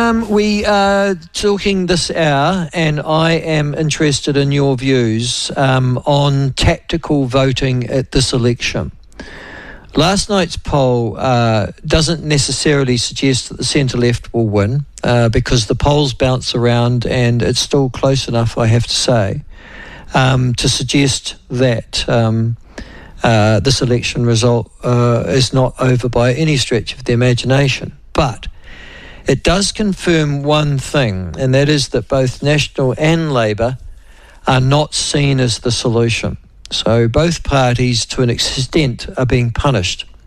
We are talking this hour, and I am interested in your views on tactical voting at this election. Last night's poll doesn't necessarily suggest that the centre-left will win because the polls bounce around and it's still close enough, I have to say, to suggest that this election result is not over by any stretch of the imagination. But it does confirm one thing, and that is that both National and Labour are not seen as the solution. So both parties, to an extent, are being punished.